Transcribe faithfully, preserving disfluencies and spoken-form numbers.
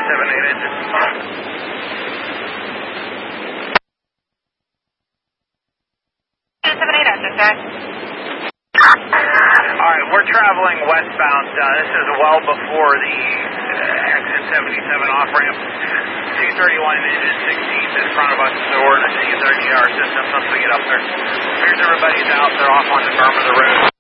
seven eight engine. two seven eight engine, sir. Alright, we're traveling westbound. Uh, this is well before the uh, exit seventy-seven off-ramp. two thirty-one engine sixteenth in front of us, so we're in the C thirty R system once we get up there. Here's everybody's out. They're off on the berm of the road.